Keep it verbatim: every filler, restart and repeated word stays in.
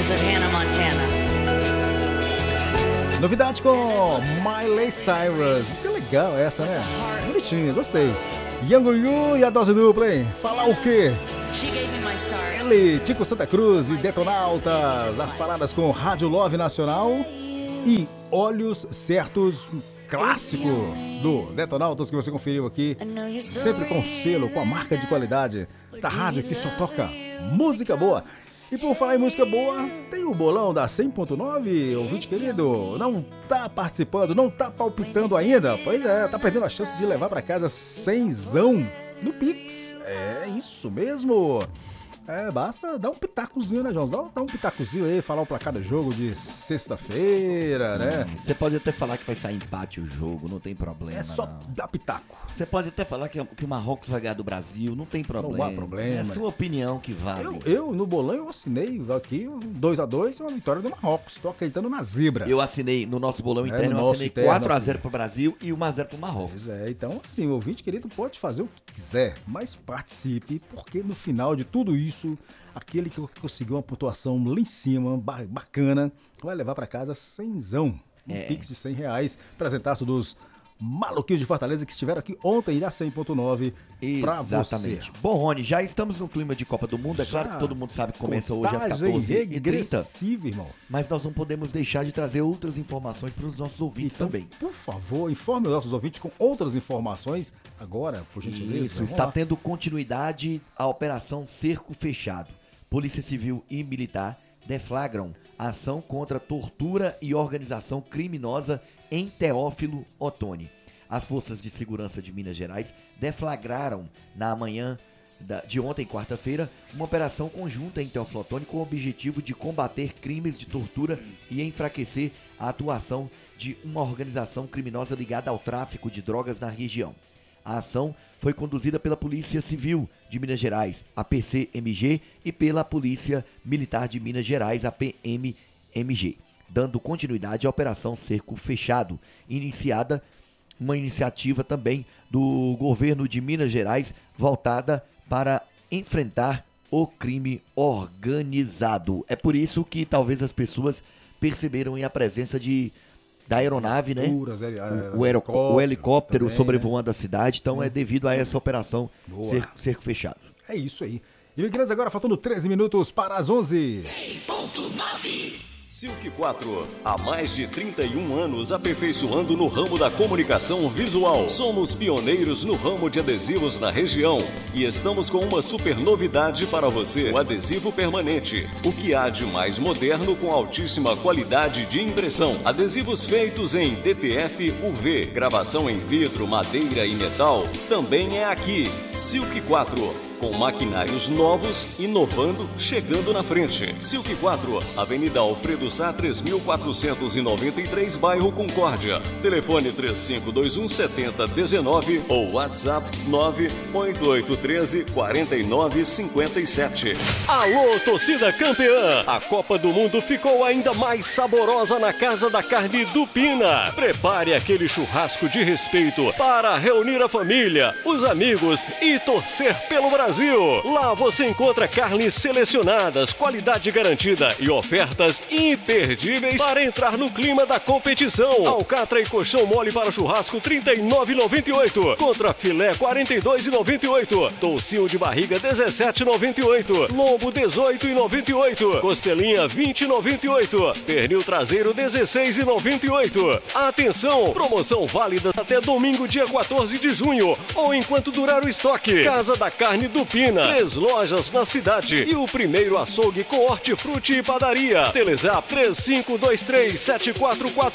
hills of Hannah, Montana. Novidade com Miley Cyrus. Música legal essa, né? Bonitinha, gostei. Yango Yu e a dose dupla, hein? Falar o quê? Ele, Tico Santa Cruz e Detonautas. As paradas com Rádio Love Nacional e Olhos Certos, clássico do Detonautas que você conferiu aqui. Sempre com selo, com a marca de qualidade da rádio que só toca música boa. E por falar em música boa, tem o bolão da cem ponto nove, ouvinte querido. Não tá participando, não tá palpitando ainda? Pois é, tá perdendo a chance de levar pra casa cenzão no Pix. É isso mesmo. É, basta dar um pitacozinho, né, João? Dá, dá um pitacozinho aí, falar o placar do jogo de sexta-feira, né? Você pode até falar que vai sair empate o jogo, não tem problema. É só não. dar pitaco. Você pode até falar que, que o Marrocos vai ganhar do Brasil, não tem problema. Não há problema. É a sua opinião que vale. Eu, eu no bolão, eu assinei aqui dois a dois, uma vitória do Marrocos. Tô acreditando na zebra. Eu assinei, no nosso bolão É, interno, no eu nosso assinei interno quatro a zero aqui. pro Brasil e um a zero pro Marrocos. Pois é, então assim, o ouvinte querido pode fazer o que quiser, mas participe, porque no final de tudo isso, aquele que conseguiu uma pontuação lá em cima, ba- bacana, vai levar pra casa cenzão. Um É. Pix de cem reais, presentaço dos maluquinhos de Fortaleza que estiveram aqui ontem na cem ponto nove pra você. Exatamente. Bom, Rony, já estamos no clima de Copa do Mundo. É claro Já. que todo mundo sabe que começa hoje às Contagem quatorze e trinta. regressiva, irmão. Mas nós não podemos deixar de trazer outras informações para os nossos ouvintes Então, também. por favor, informe os nossos ouvintes com outras informações agora, por gentileza. Isso, Vamos está lá. tendo continuidade a Operação Cerco Fechado. Polícia Civil e Militar deflagram a ação contra tortura e organização criminosa em Teófilo Otoni. As forças de segurança de Minas Gerais deflagraram na manhã da- de ontem, quarta-feira, uma operação conjunta em Teófilo Otoni com o objetivo de combater crimes de tortura e enfraquecer a atuação de uma organização criminosa ligada ao tráfico de drogas na região. A ação foi conduzida pela Polícia Civil de Minas Gerais, a P C M G, e pela Polícia Militar de Minas Gerais, a P M M G, dando continuidade à Operação Cerco Fechado, iniciada uma iniciativa também do governo de Minas Gerais voltada para enfrentar o crime organizado. É por isso que talvez as pessoas perceberam aí a presença de da aeronave, né? Viaturas, é, O, o, aeroco- o helicóptero também, sobrevoando a cidade, então Sim. é devido a essa operação Boa. cerco, cerco fechado. É isso aí. Imigrantes agora faltando treze minutos para as onze. Silk quatro, há mais de trinta e um anos aperfeiçoando no ramo da comunicação visual. Somos pioneiros no ramo de adesivos na região e estamos com uma super novidade para você, o adesivo permanente. O que há de mais moderno com altíssima qualidade de impressão. Adesivos feitos em D T F U V, gravação em vidro, madeira e metal, também é aqui. Silk quatro. Com maquinários novos, inovando, chegando na frente. Silk quatro, Avenida Alfredo Sá, três mil quatrocentos e noventa e três, bairro Concórdia. Telefone três cinco dois um, sete zero um nove ou WhatsApp nove oito oito um três, quatro nove cinco sete. Alô, torcida campeã! A Copa do Mundo ficou ainda mais saborosa na Casa da Carne do Pina. Prepare aquele churrasco de respeito para reunir a família, os amigos e torcer pelo Brasil. Lá você encontra carnes selecionadas, qualidade garantida e ofertas imperdíveis para entrar no clima da competição. Alcatra e colchão mole para churrasco trinta e nove reais e noventa e oito centavos. Contra filé quarenta e dois reais e noventa e oito centavos. Toucinho de barriga dezessete reais e noventa e oito centavos. Lombo dezoito reais e noventa e oito centavos. Costelinha vinte reais e noventa e oito centavos. Pernil traseiro dezesseis reais e noventa e oito centavos. Atenção, promoção válida até domingo dia quatorze de junho ou enquanto durar o estoque. Casa da Carne do Pina, três lojas na cidade e o primeiro açougue com hortifruti e padaria. Telezap três cinco dois três, sete quatro quatro